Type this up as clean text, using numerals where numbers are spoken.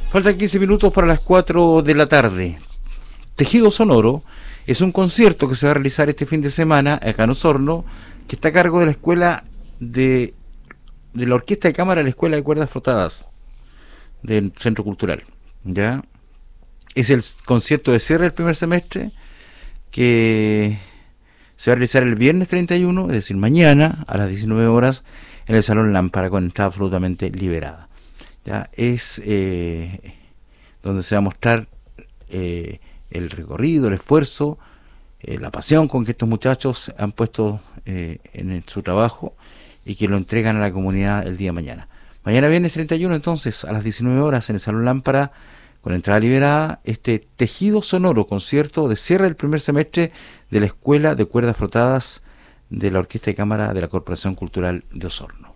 Faltan 15 minutos para las 4 de la tarde. Tejido Sonoro es un concierto que se va a realizar este fin de semana acá en Osorno, que está a cargo de la escuela de la Orquesta de Cámara de la Escuela de Cuerdas Frotadas del Centro Cultural. ¿Ya? Es el concierto de cierre del primer semestre que se va a realizar el viernes 31, es decir, mañana a las 19 horas en el Salón Lámpara con entrada absolutamente liberada. Ya es donde se va a mostrar el recorrido, el esfuerzo, la pasión con que estos muchachos han puesto su trabajo y que lo entregan a la comunidad el día de mañana. Mañana viernes 31, entonces, a las 19 horas en el Salón Lámpara, con entrada liberada, este Tejido Sonoro, concierto de cierre del primer semestre de la Escuela de Cuerdas Frotadas de la Orquesta de Cámara de la Corporación Cultural de Osorno.